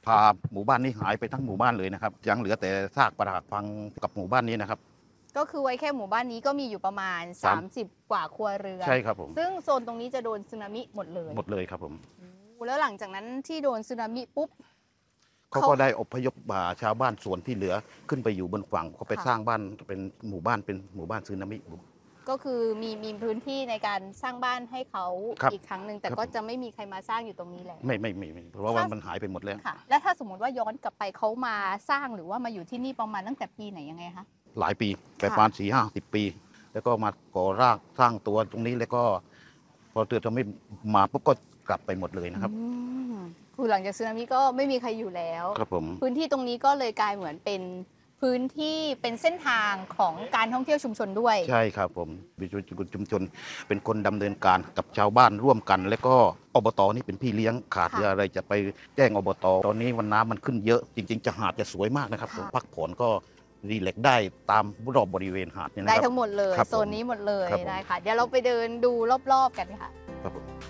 พาหมู่บ้านนี้หายไปทั้งหมู่บ้านเลยนะครับยังเหลือแต่ซากปรักหักพังกับหมู่บ้านนี้นะครับก็คือไว้แค่หมู่บ้านนี้ก็มีอยู่ประมาณ30 กว่าครัวเรือนใช่ครับผมซึ่งโซนตรงนี้จะโดนสึนามิหมดเลยครับผมแล้วหลังจากนั้นที่โดนสึนามิปุ๊บเขาก็ได้อพยพชาวบ้านส่วนที่เหลือขึ้นไปอยู่บนฝั่งเขาไปสร้างบ้านเป็นหมู่บ้านสึนามิก็คือมีพื้นที่ในการสร้างบ้านให้เขาอีกครั้งหนึ่งแต่ก็จะไม่มีใครมาสร้างอยู่ตรงนี้แล้วไม่เพราะว่ามันหายไปหมดแล้วค่ะและถ้าสมมติว่าย้อนกลับไปเขามาสร้างหรือว่ามาอยู่ที่นี่ประมาณตั้งแต่ปีไหนยังไงคะหลายปีประมาณ40-50 ปี แล้วก็มาก่อร่างสร้างตัวตรงนี้แล้วก็พอจะไม่มาปุ๊บก็กลับไปหมดเลยนะครับคือหลังจากสึนามิก็ไม่มีใครอยู่แล้วครับผมพื้นที่ตรงนี้ก็เลยกลายเหมือนเป็นพื้นที่เป็นเส้นทางของการท่องเที่ยวชุมชนด้วยใช่ครับผมชุมชนเป็นคนดำเนินการกับชาวบ้านร่วมกัน แล้วก็อบตนี่เป็นพี่เลี้ยงขาดอะไรจะไปแจ้งอบตตอนนี้วันน้ำมันขึ้นเยอะจริงๆจะหาดจะสวยมากนะครับพักผ่อนก็รีแลกได้ตามรอบบริเวณหาดเนี่ยนะครับได้ทั้งหมดเลยโซนนี้หมดเลยได้ค่ะเดี๋ยวเราไปเดินดูรอบๆกันค่ะครับผม